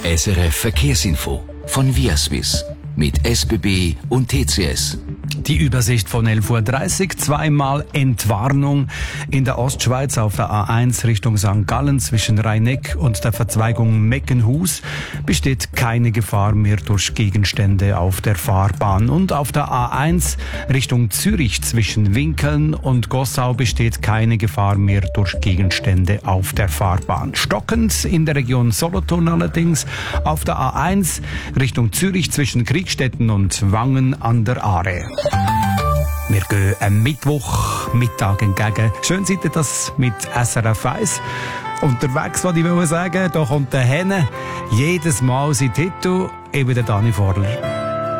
SRF Verkehrsinfo von Viaswiss mit SBB und TCS. Die Übersicht von 11.30 Uhr, zweimal Entwarnung in der Ostschweiz auf der A1 Richtung St. Gallen zwischen Rhein-Neck und der Verzweigung Meckenhus besteht keine Gefahr mehr durch Gegenstände auf der Fahrbahn. Und auf der A1 Richtung Zürich zwischen Winkeln und Gossau besteht keine Gefahr mehr durch Gegenstände auf der Fahrbahn. Stockend in der Region Solothurn allerdings auf der A1 Richtung Zürich zwischen Kriegstetten und Wangen an der Aare. Wir gehen am Mittwochmittag entgegen. Schön seid ihr das mit SRF 1. Unterwegs, was ich sagen, da kommt der Henne. Jedes Mal sein Titel, eben der Dani Vorler.